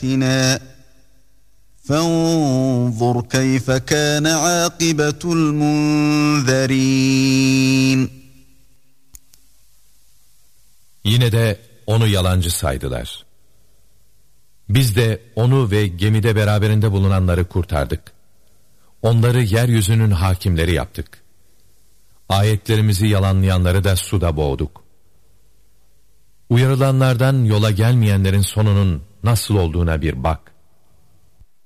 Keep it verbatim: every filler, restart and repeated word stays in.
بِآيَاتِنَا فَانظُرْ كَيْفَ كَانَ عَاقِبَةُ الْمُنذَرِينَ. Yine de onu yalancı saydılar. Biz de onu ve gemide beraberinde bulunanları kurtardık. Onları yeryüzünün hakimleri yaptık. Ayetlerimizi yalanlayanları da suda boğduk. Uyarılanlardan yola gelmeyenlerin sonunun nasıl olduğuna bir bak.